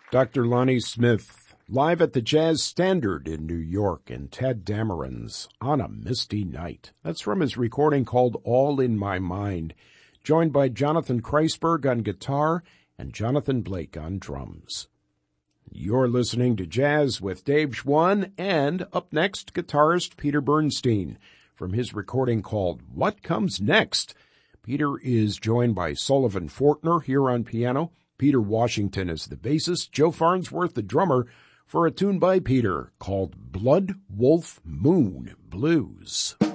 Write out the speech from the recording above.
Dr. Lonnie Smith, live at the Jazz Standard in New York in Ted Dameron's On a Misty Night. That's from his recording called All in My Mind, joined by Jonathan Kreisberg on guitar and Jonathan Blake on drums. You're listening to Jazz with Dave Schwann, and up next, guitarist Peter Bernstein from his recording called What Comes Next. Peter is joined by Sullivan Fortner here on piano. Peter Washington is the bassist, Joe Farnsworth the drummer, for a tune by Peter called Blood Wolf Moon Blues.